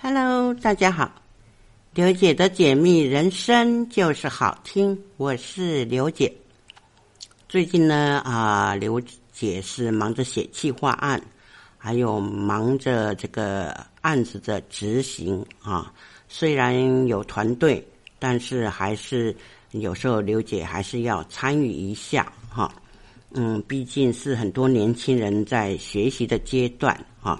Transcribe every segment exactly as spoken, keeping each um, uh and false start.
Hello， 大家好，刘姐的解密人生就是好听，我是刘姐。最近呢，啊、呃，刘姐是忙着写企划案，还有忙着这个案子的执行啊。虽然有团队，但是还是有时候刘姐还是要参与一下哈、啊。嗯，毕竟是很多年轻人在学习的阶段啊。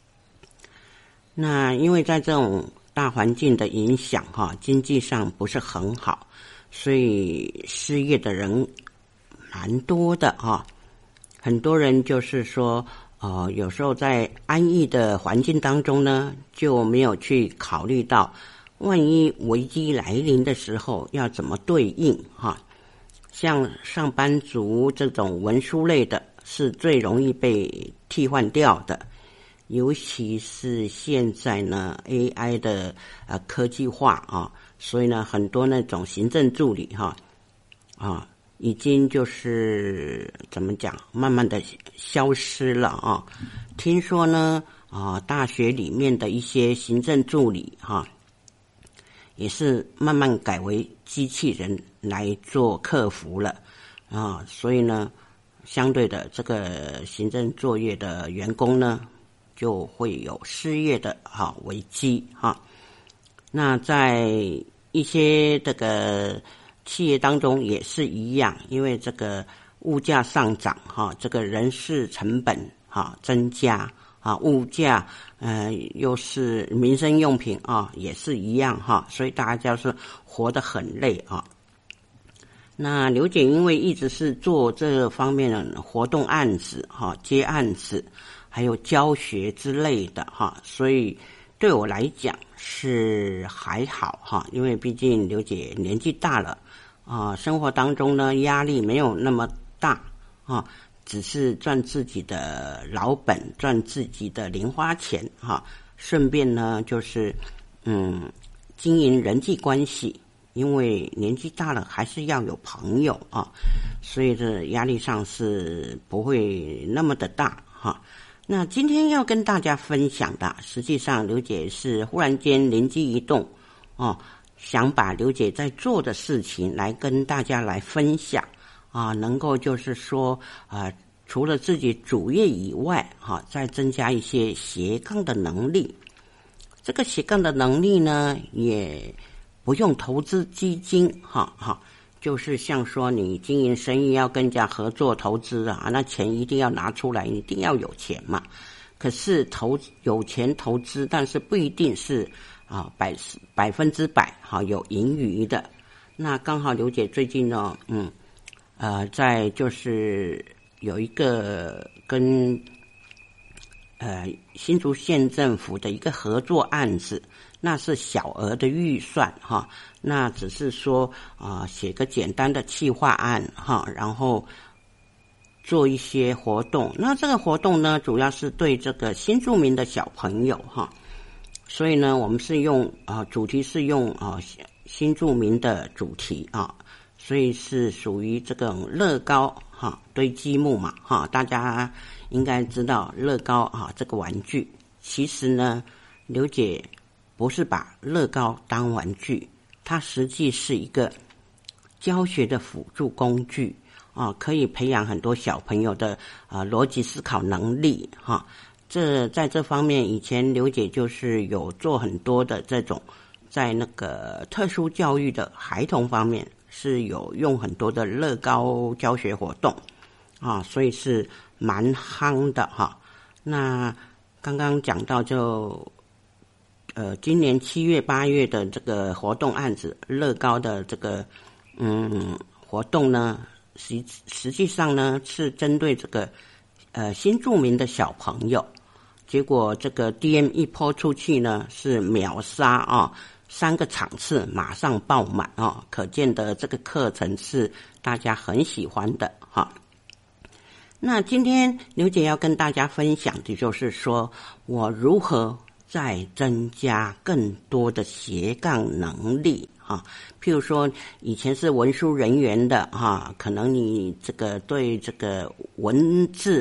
那因为在这种大环境的影响哈，经济上不是很好，所以失业的人蛮多的哈。很多人就是说，呃，有时候在安逸的环境当中呢，就没有去考虑到，万一危机来临的时候要怎么对应哈。像上班族这种文书类的，是最容易被替换掉的。尤其是现在呢 ，A I 的呃科技化啊，所以呢，很多那种行政助理哈啊，已经就是怎么讲，慢慢的消失了啊。听说呢啊，大学里面的一些行政助理哈，也是慢慢改为机器人来做客服了啊，所以呢，相对的这个行政作业的员工呢，就会有失业的哈危机哈。那在一些这个企业当中也是一样，因为这个物价上涨哈，这个人事成本哈增加啊，物价呃又是民生用品啊也是一样哈，所以大家就是活得很累啊。那刘姐因为一直是做这方面的活动案子哈，接案子。还有教学之类的哈，所以对我来讲是还好哈，因为毕竟刘姐年纪大了啊，生活当中呢压力没有那么大啊，只是赚自己的老本，赚自己的零花钱哈，顺便呢就是嗯经营人际关系，因为年纪大了还是要有朋友啊，所以这压力上是不会那么的大哈。那今天要跟大家分享的，实际上刘姐是忽然间灵机一动哦，想把刘姐在做的事情来跟大家来分享啊，能够就是说啊，除了自己主业以外哈、啊，再增加一些斜杠的能力。这个斜杠的能力呢，也不用投资基金哈哈。就是像说你经营生意要跟人家合作投资啊，那钱一定要拿出来，一定要有钱嘛。可是投有钱投资，但是不一定是啊百百分之百哈有盈余的。那刚好刘姐最近呢，嗯呃在就是有一个跟呃新竹县政府的一个合作案子。那是小额的预算哈，那只是说啊、呃、写个简单的企划案哈，然后做一些活动。那这个活动呢，主要是对这个新住民的小朋友哈，所以呢，我们是用啊、呃、主题是用啊、呃、新住民的主题啊，所以是属于这个乐高哈堆积木嘛哈，大家应该知道乐高啊这个玩具，其实呢，刘姐。不是把乐高当玩具，它实际是一个教学的辅助工具啊，可以培养很多小朋友的啊逻辑思考能力哈、啊。这在这方面，以前刘姐就是有做很多的这种，在那个特殊教育的孩童方面是有用很多的乐高教学活动啊，所以是蛮夯的哈、啊。那刚刚讲到就。呃，今年七月、八月的这个活动案子，乐高的这个嗯活动呢，实实际上呢是针对这个呃新住民的小朋友，结果这个 D M 一抛出去呢是秒杀啊，三个场次马上爆满啊，可见的这个课程是大家很喜欢的哈。那今天刘姐要跟大家分享的就是说我如何。再增加更多的斜杠能力啊，譬如说以前是文书人员的哈、啊，可能你这个对这个文字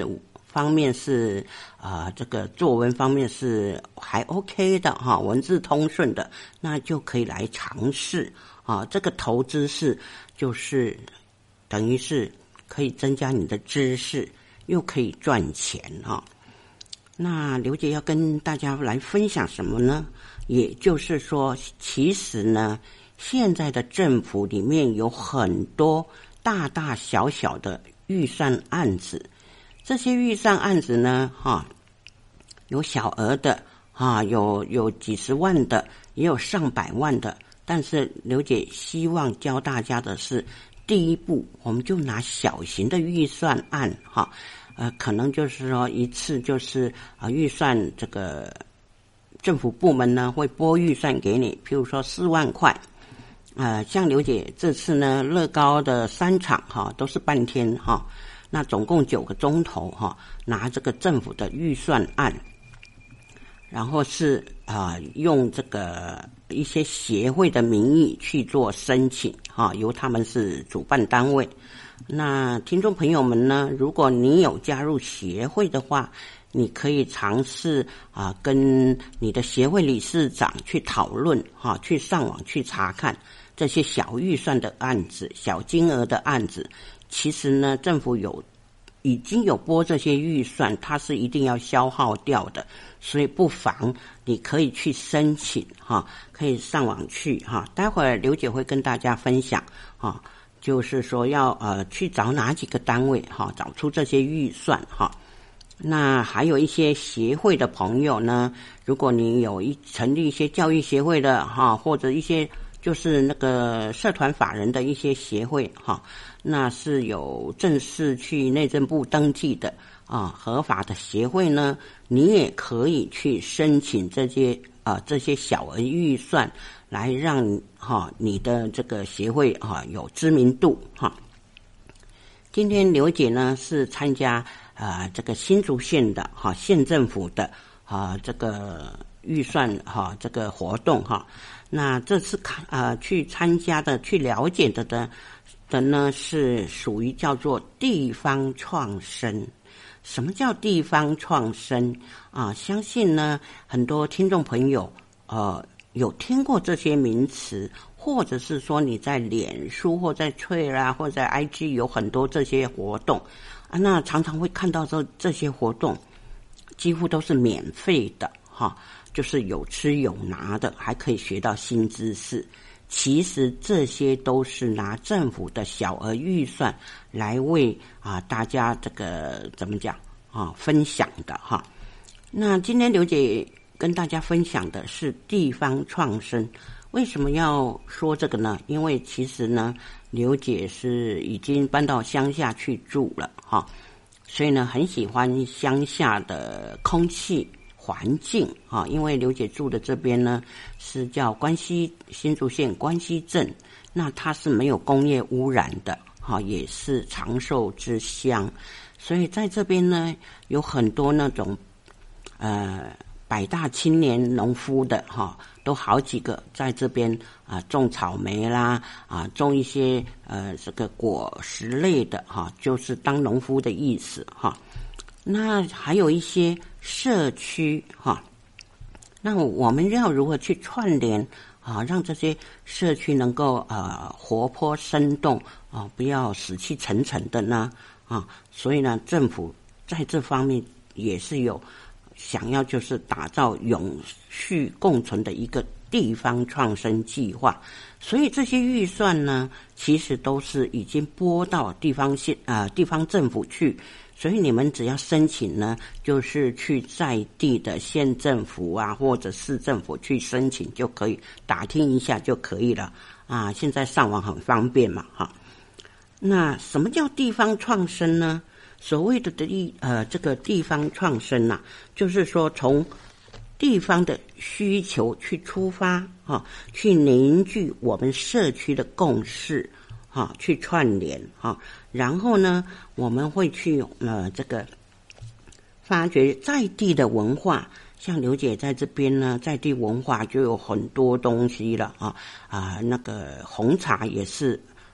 方面是啊、呃，这个作文方面是还 OK 的哈，文字通顺的，那就可以来尝试啊。这个投资是就是等于是可以增加你的知识，又可以赚钱啊。那刘姐要跟大家来分享什么呢？也就是说，其实呢，现在的政府里面有很多大大小小的预算案子，这些预算案子呢，哈，有小额的，哈，有有几十万的，也有上百万的。但是刘姐希望教大家的是，第一步，我们就拿小型的预算案，哈。呃，可能就是说一次就是啊、呃，预算这个政府部门呢会拨预算给你，譬如说四万块，呃，像刘姐这次呢乐高的三场哈都是半天哈，那总共九个钟头哈，拿这个政府的预算案，然后是啊、呃、用这个一些协会的名义去做申请哈，由他们是主办单位。那听众朋友们呢，如果你有加入协会的话，你可以尝试啊，跟你的协会理事长去讨论哈、啊，去上网去查看这些小预算的案子、小金额的案子。其实呢，政府有已经有拨这些预算，它是一定要消耗掉的，所以不妨你可以去申请哈、啊，可以上网去哈、啊。待会儿刘姐会跟大家分享哈。啊就是说要呃去找哪几个单位哈，找出这些预算哈。那还有一些协会的朋友呢，如果你有一成立一些教育协会的哈，或者一些就是那个社团法人的一些协会哈，那是有正式去内政部登记的啊合法的协会呢，你也可以去申请这些啊这些小额预算。来让哈你的这个协会哈有知名度哈。今天刘姐呢是参加啊、呃、这个新竹县的哈县政府的啊这个预算哈这个活动哈。那这次看啊、呃、去参加的去了解的的的呢是属于叫做地方创生。什么叫地方创生啊？相信呢很多听众朋友呃。有听过这些名词，或者是说你在脸书或在Twitter啊，或者在 I G 有很多这些活动啊，那常常会看到这这些活动几乎都是免费的哈，就是有吃有拿的，还可以学到新知识。其实这些都是拿政府的小额预算来为啊大家这个怎么讲啊分享的哈。那今天刘姐跟大家分享的是地方创生。为什么要说这个呢？因为其实呢，刘姐是已经搬到乡下去住了哈，所以呢很喜欢乡下的空气环境哈。因为刘姐住的这边呢是叫关西新竹县关西镇，那它是没有工业污染的哈，也是长寿之乡，所以在这边呢有很多那种呃。百大青年农夫的哈，都好几个在这边啊种草莓啦啊，种一些呃这个果实类的哈，就是当农夫的意思哈。那还有一些社区哈，那我们要如何去串联啊，让这些社区能够呃活泼生动啊，不要死气沉沉的呢啊？所以呢，政府在这方面也是有。想要就是打造永续共存的一个地方创生计划，所以这些预算呢，其实都是已经拨到地方县啊、呃、地方政府去，所以你们只要申请呢，就是去在地的县政府啊或者市政府去申请就可以，打听一下就可以了啊。现在上网很方便嘛哈。那什么叫地方创生呢？所谓的地呃这个地方创生呐、啊，就是说从地方的需求去出发哈，去凝聚我们社区的共识哈，去串联哈，然后呢，我们会去呃这个发掘在地的文化。像刘姐在这边呢，在地文化就有很多东西了啊啊，那个红茶也是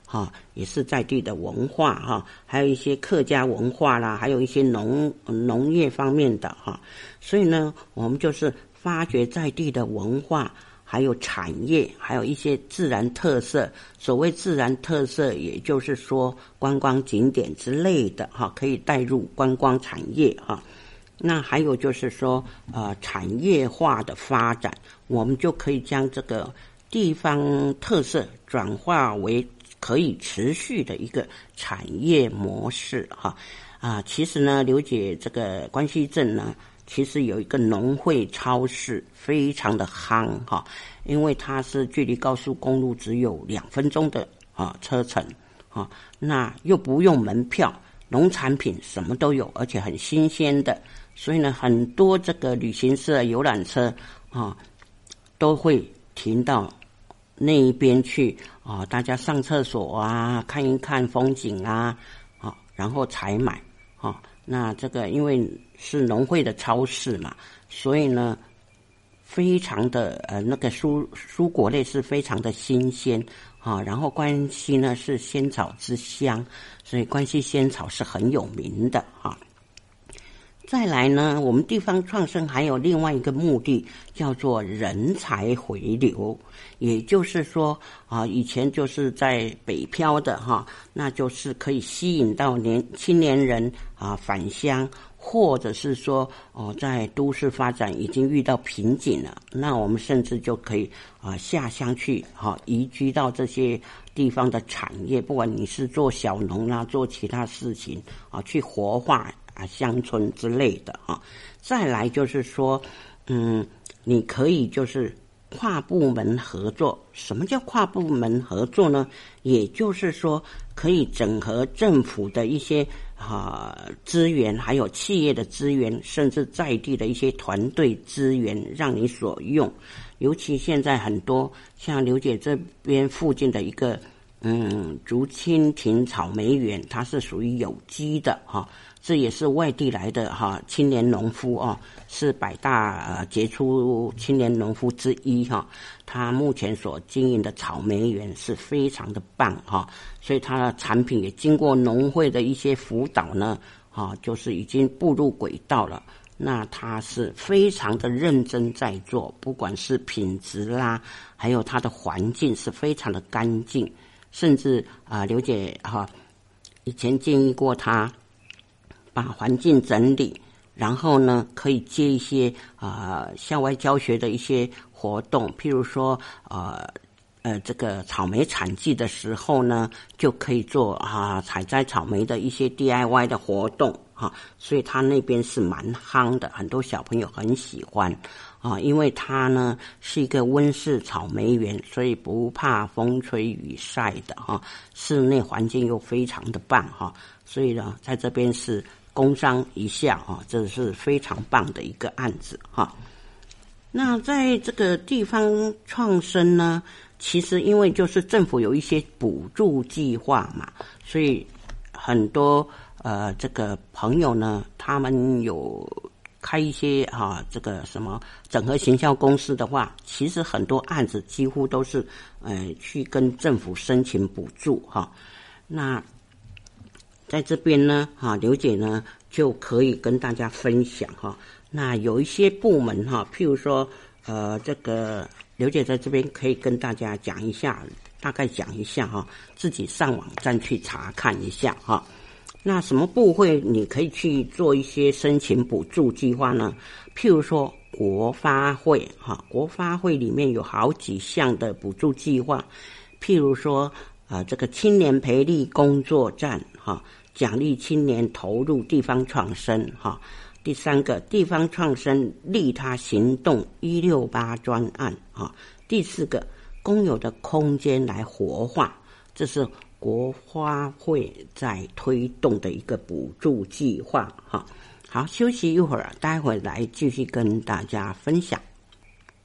哈，也是在地的文化哈，还有一些客家文化啦，还有一些农农业方面的哈，所以呢，我们就是发掘在地的文化，还有产业，还有一些自然特色。所谓自然特色，也就是说观光景点之类的哈，可以带入观光产业哈。那还有就是说，呃，产业化的发展，我们就可以将这个地方特色转化为可以持续的一个产业模式哈。啊，其实呢，刘姐这个关西镇呢，其实有一个农会超市，非常的夯哈，因为它是距离高速公路只有两分钟的啊车程啊，那又不用门票，农产品什么都有，而且很新鲜的，所以呢，很多这个旅行社、游览车啊，都会停到那一边去啊，大家上厕所啊，看一看风景啊，啊，然后采买啊。那这个因为是农会的超市嘛，所以呢，非常的呃那个蔬蔬果类是非常的新鲜啊。然后关西呢是仙草之乡，所以关西仙草是很有名的啊。再来呢，我们地方创生还有另外一个目的，叫做人才回流。也就是说啊，以前就是在北漂的哈，那就是可以吸引到年青年人啊返乡，或者是说哦，在都市发展已经遇到瓶颈了，那我们甚至就可以啊下乡去哈，移居到这些地方的产业，不管你是做小农啦，做其他事情啊，去活化啊，乡村之类的啊。再来就是说，嗯，你可以就是跨部门合作。什么叫跨部门合作呢？也就是说，可以整合政府的一些啊资源，还有企业的资源，甚至在地的一些团队资源，让你所用。尤其现在很多像刘姐这边附近的一个嗯竹蜻蜓草莓园，它是属于有机的哈。这也是外地来的哈青年农夫哦，是百大呃杰出青年农夫之一哈。他目前所经营的草莓园是非常的棒哈，所以他的产品也经过农会的一些辅导呢，哈，就是已经步入轨道了。那他是非常的认真在做，不管是品质啦，还有他的环境是非常的干净，甚至啊、呃，刘姐哈以前建议过他。把环境整理，然后呢，可以接一些啊、呃、校外教学的一些活动，譬如说呃呃这个草莓产季的时候呢，就可以做啊采摘草莓的一些 D I Y 的活动哈、啊，所以他那边是蛮夯的，很多小朋友很喜欢啊，因为它呢是一个温室草莓园，所以不怕风吹雨晒的哈、啊，室内环境又非常的棒哈、啊，所以呢，在这边是。工商一下啊，这是非常棒的一个案子哈。那在这个地方创生呢，其实因为就是政府有一些补助计划嘛，所以很多呃这个朋友呢，他们有开一些啊这个什么整合行销公司的话，其实很多案子几乎都是呃去跟政府申请补助哈。那在这边呢，哈，刘姐呢就可以跟大家分享哈。那有一些部门哈，譬如说，呃，这个刘姐在这边可以跟大家讲一下，大概讲一下哈，自己上网站去查看一下哈。那什么部会你可以去做一些申请补助计划呢？譬如说国发会哈，国发会里面有好几项的补助计划，譬如说。啊、呃，这个青年培力工作站哈，奖励青年投入地方创生哈。第三个，地方创生利他行动一六八专案哈。第四个，公有的空间来活化，这是国发会在推动的一个补助计划哈。好，休息一会儿，待会儿来继续跟大家分享。